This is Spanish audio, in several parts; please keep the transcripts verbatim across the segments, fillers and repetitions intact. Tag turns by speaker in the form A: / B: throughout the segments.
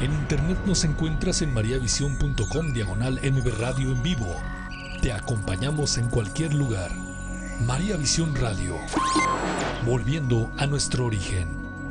A: En internet nos encuentras en mariavisión.com diagonal mb radio en vivo. Te acompañamos en cualquier lugar. María Visión Radio, volviendo a nuestro origen.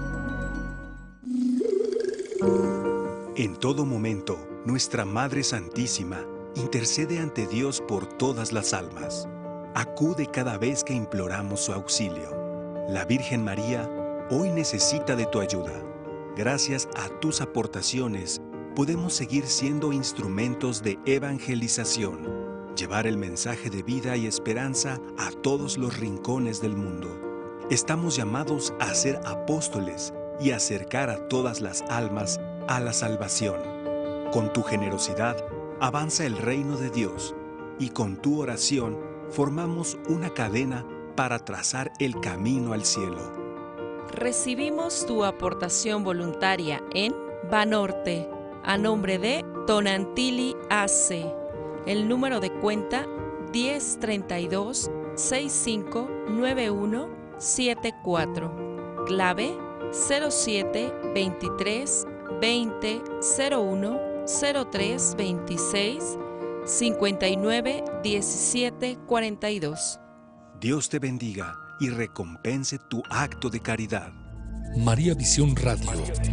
B: En todo momento, nuestra Madre Santísima intercede ante Dios por todas las almas. Acude cada vez que imploramos su auxilio. La Virgen María hoy necesita de tu ayuda. Gracias a tus aportaciones, podemos seguir siendo instrumentos de evangelización, llevar el mensaje de vida y esperanza a todos los rincones del mundo. Estamos llamados a ser apóstoles y acercar a todas las almas a la salvación. Con tu generosidad, avanza el reino de Dios, y con tu oración formamos una cadena para trazar el camino al cielo.
C: Recibimos tu aportación voluntaria en Banorte, a nombre de Tonantili A C. El número de cuenta diez treinta y dos sesenta y cinco noventa y uno setenta y cuatro. Clave cero siete veintitrés veinte cero uno cero tres veintiséis cincuenta y nueve diecisiete cuarenta y dos.
B: Dios te bendiga y recompense tu acto de caridad.
A: María Visión Radio,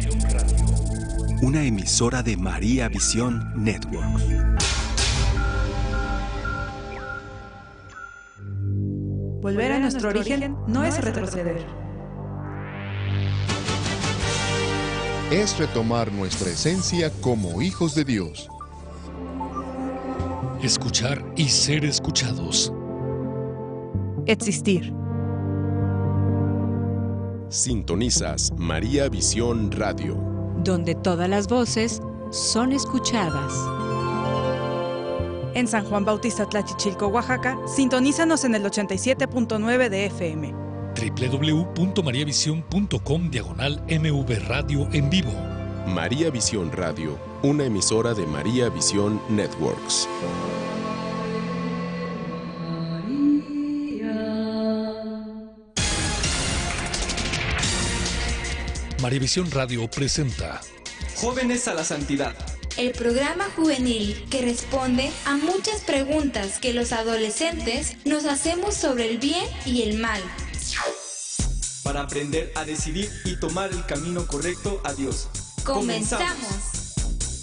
B: una emisora de María Visión Network.
D: Volver a nuestro origen no es retroceder.
E: Es retomar nuestra esencia como hijos de Dios.
A: escuchar y ser escuchados.
D: Existir.
F: Sintonizas María Visión Radio,
G: donde todas las voces son escuchadas.
D: En San Juan Bautista Tlachichilco, Oaxaca, sintonízanos en el ochenta y siete punto nueve de F M.
A: doble u doble u doble u punto mariavisión punto com diagonal M V Radio en vivo.
F: María Visión Radio, una emisora de María Visión Networks.
A: María Visión Radio presenta
H: Jóvenes a la Santidad,
I: el programa juvenil que responde a muchas preguntas que los adolescentes nos hacemos sobre el bien y el mal,
H: para aprender a decidir y tomar el camino correcto a Dios.
I: ¡Comenzamos!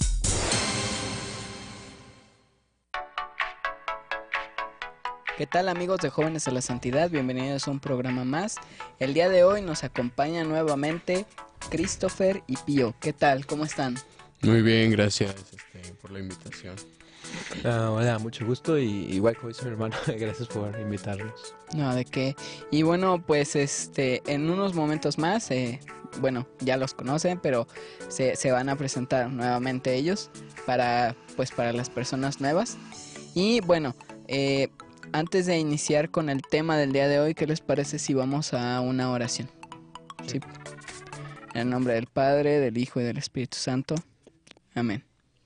J: ¿Qué tal, amigos de Jóvenes a la Santidad? Bienvenidos a un programa más. El día de hoy nos acompaña nuevamente Christopher y Pío. ¿Qué tal? ¿Cómo están?
K: Muy bien, gracias este, por la invitación.
L: Uh, hola, mucho gusto, y igual como dice mi hermano, gracias por invitarnos.
J: No, ¿de qué? Y bueno, pues este, en unos momentos más, eh, bueno, ya los conocen, pero se, se van a presentar nuevamente ellos para, pues, para las personas nuevas. Y bueno, eh, antes de iniciar con el tema del día de hoy, ¿qué les parece si vamos a una oración? Sí. ¿Sí? En el nombre del Padre, del Hijo y del Espíritu Santo. Amén.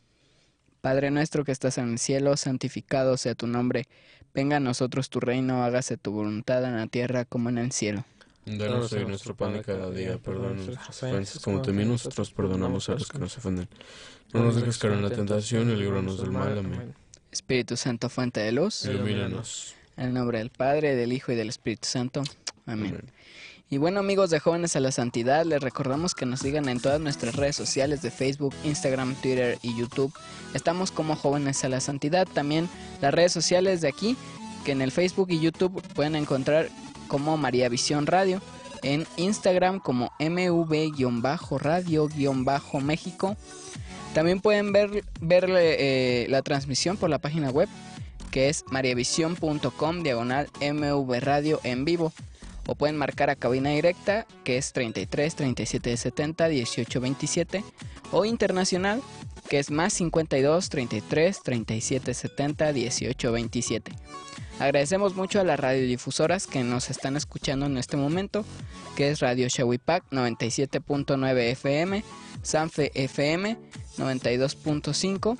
J: Padre nuestro que estás en el cielo, santificado sea tu nombre. Venga a nosotros tu reino, hágase tu voluntad en la tierra como en el cielo.
K: Danos hoy nuestro pan de cada día, perdona nuestras ofensas como también nosotros perdonamos a los que nos ofenden. No nos dejes caer en la tentación y líbranos del mal. Amén.
J: Espíritu Santo, fuente de luz,
K: ilumínanos.
J: En el nombre del Padre, del Hijo y del Espíritu Santo. Amén. Amén. Y bueno, amigos de Jóvenes a la Santidad, les recordamos que nos sigan en todas nuestras redes sociales de Facebook, Instagram, Twitter y YouTube. Estamos como Jóvenes a la Santidad. También las redes sociales de aquí, que en el Facebook y YouTube pueden encontrar como María Visión Radio. En Instagram como M V Radio México. También pueden ver, ver eh, la transmisión por la página web, que es mariavisión punto com diagonal M V Radio en vivo. O pueden marcar a cabina directa, que es treinta y tres, treinta y siete, setenta, dieciocho, veintisiete. O internacional, que es más cincuenta y dos, treinta y tres, treinta y siete, setenta, dieciocho, veintisiete. Agradecemos mucho a las radiodifusoras que nos están escuchando en este momento, que es Radio Shawipac noventa y siete punto nueve F M, Sanfe F M noventa y dos punto cinco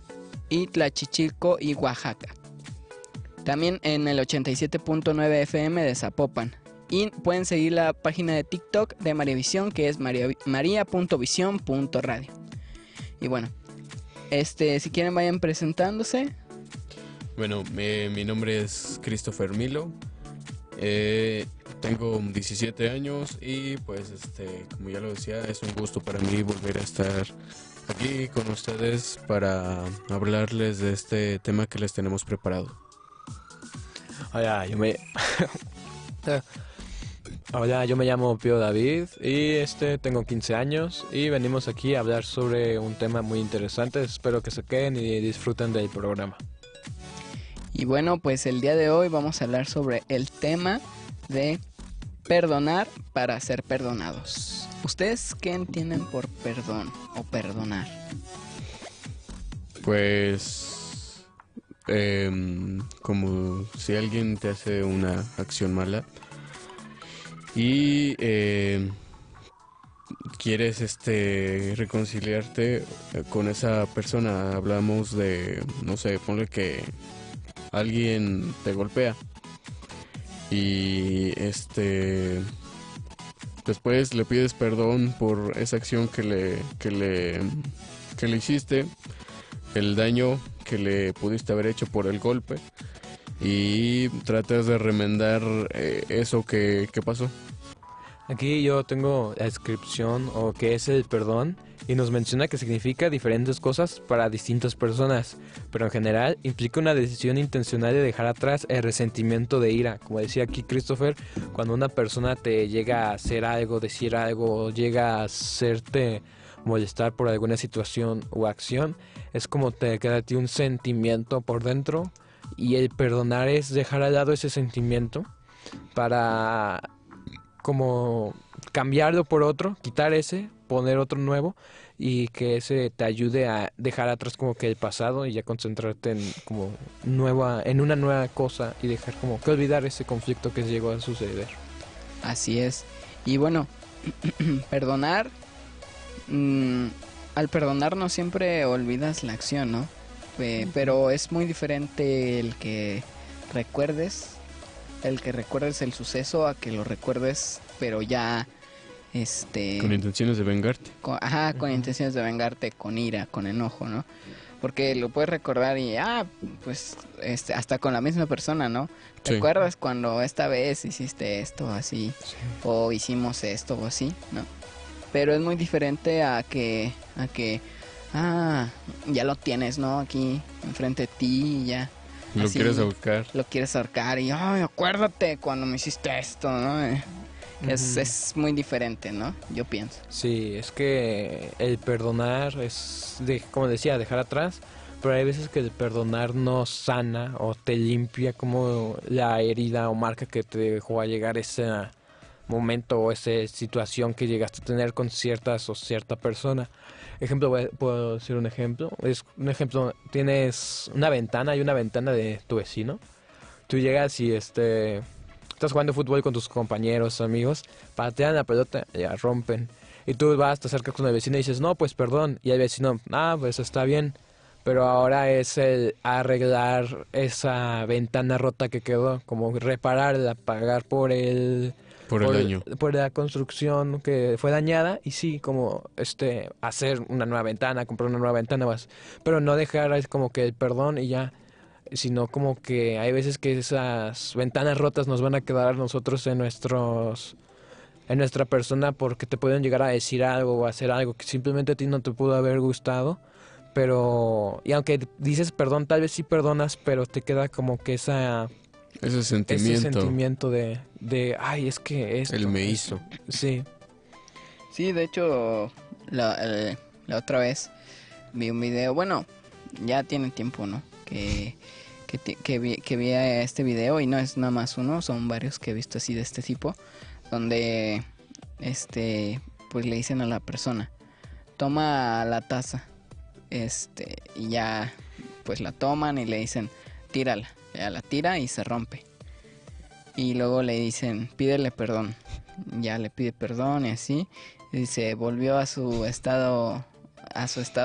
J: y Tlachichilco y Oaxaca. También en el ochenta y siete punto nueve F M de Zapopan. Y pueden seguir la página de TikTok de María Visión, que es maria punto visión punto radio. Y bueno, este, si quieren vayan presentándose.
K: Bueno, eh, mi nombre es Christopher Milo. Eh, tengo diecisiete años y pues este, como ya lo decía, es un gusto para mí volver a estar aquí con ustedes para hablarles de este tema que les tenemos preparado.
L: Hola, yo me Hola, yo me llamo Pío David y este tengo quince años y venimos aquí a hablar sobre un tema muy interesante. Espero que se queden y disfruten del programa.
J: Y bueno, pues el día de hoy vamos a hablar sobre el tema de perdonar para ser perdonados. ¿Ustedes qué entienden por perdón o perdonar?
K: Pues eh, como si alguien te hace una acción mala y eh, quieres este reconciliarte con esa persona. Hablamos de, no sé, ponle que alguien te golpea y este después le pides perdón por esa acción que le que le que le hiciste, el daño que le pudiste haber hecho por el golpe, y tratas de remendar eh, eso que, que pasó.
L: Aquí yo tengo la descripción o qué es el perdón y nos menciona que significa diferentes cosas para distintas personas, pero en general implica una decisión intencional de dejar atrás el resentimiento de ira. Como decía aquí Christopher, cuando una persona te llega a hacer algo, decir algo, o llega a hacerte molestar por alguna situación o acción, es como te queda a ti un sentimiento por dentro, y el perdonar es dejar al lado ese sentimiento para como cambiarlo por otro, quitar ese, poner otro nuevo, y que ese te ayude a dejar atrás como que el pasado y ya concentrarte en como nueva, en una nueva cosa, y dejar como que olvidar ese conflicto que llegó a suceder.
J: Así es. Y bueno, perdonar, mmm, al perdonar no siempre olvidas la acción, ¿no? Eh, pero es muy diferente el que recuerdes el que recuerdes el suceso a que lo recuerdes pero ya este
K: con intenciones de vengarte.
J: Con, ajá, con uh-huh. intenciones de vengarte, con ira, con enojo, ¿no? Porque lo puedes recordar y ah, pues este hasta con la misma persona, ¿no? ¿Te sí. acuerdas cuando esta vez hiciste esto así sí. o hicimos esto o así, ¿no? Pero es muy diferente a que a que ah, ya lo tienes, ¿no? Aquí enfrente de ti y ya
K: Lo así, quieres ahorcar.
J: Lo quieres ahorcar y, ay, acuérdate cuando me hiciste esto, ¿no? Eh, uh-huh. es, es muy diferente, ¿no? Yo pienso.
L: Sí, es que el perdonar es, de, como decía, dejar atrás, pero hay veces que el perdonar no sana o te limpia como la herida o marca que te dejó a llegar ese momento o esa situación que llegaste a tener con ciertas o cierta persona. Ejemplo, puedo decir un ejemplo. Es un ejemplo, tienes una ventana, hay una ventana de tu vecino. Tú llegas y este estás jugando fútbol con tus compañeros, amigos, patean la pelota y la rompen. Y tú vas, te acercas con el vecino y dices, no, pues perdón. Y el vecino, ah, pues está bien. Pero ahora es el arreglar esa ventana rota que quedó, como repararla, pagar por el...
K: Por el
L: por,
K: daño.
L: Por la construcción que fue dañada, y sí, como este hacer una nueva ventana, comprar una nueva ventana más. Pero no dejar como que el perdón y ya, sino como que hay veces que esas ventanas rotas nos van a quedar a nosotros en nuestros en nuestra persona, porque te pueden llegar a decir algo o hacer algo que simplemente a ti no te pudo haber gustado. Pero, y aunque dices perdón, tal vez sí perdonas, pero te queda como que esa...
K: Ese sentimiento.
L: Ese sentimiento de, de ay, es que esto.
K: Él me hizo.
L: Sí.
J: Sí, de hecho, la, el, la otra vez vi un video, bueno, ya tiene tiempo, ¿no? Que, que, que, vi, que vi este video, y no es nada más uno, son varios que he visto así de este tipo, donde, este, pues le dicen a la persona, toma la taza, este, y ya, pues la toman y le dicen, tírala. Ya la tira y se rompe. Y luego le dicen, pídele perdón. Ya le pide perdón y así. Y se volvió a su estado, a su estado